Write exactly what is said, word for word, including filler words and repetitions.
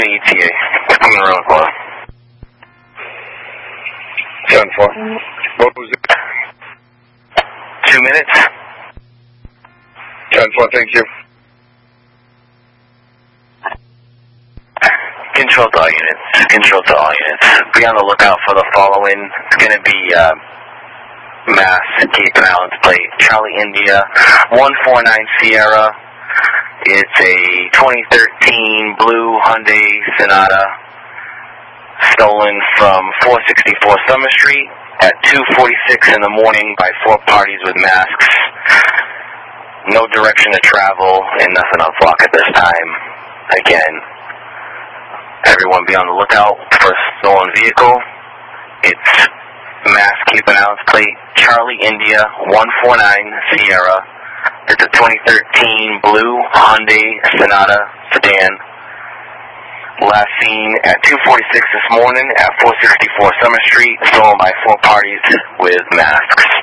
E T A. I'm in room four. seven four. What was it? Two minutes. ten four, thank you. Control to all units. Control to all units. Be on the lookout for the following. It's going to be uh, Mass, Cape and Islands plate. Charlie India, one four nine Sierra. It's a twenty thirteen blue Hyundai Sonata, stolen from four sixty-four Summer Street at two forty-six in the morning by four parties with masks. No direction to travel and nothing on flock at this time. Again, everyone be on the lookout for a stolen vehicle. It's Mass, Cape and Islands plate, Charlie India, one four nine Sierra. It's a twenty thirteen blue Hyundai Sonata sedan. Last seen at two forty-six this morning at four sixty-four Summer Street, stolen by four parties with masks.